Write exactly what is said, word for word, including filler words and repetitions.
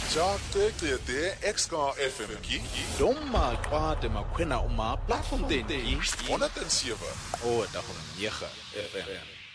Jacques Tete Exka F M ki Doma kwa te makwena uma platform ten ki honderd en sewe o da hom nege F M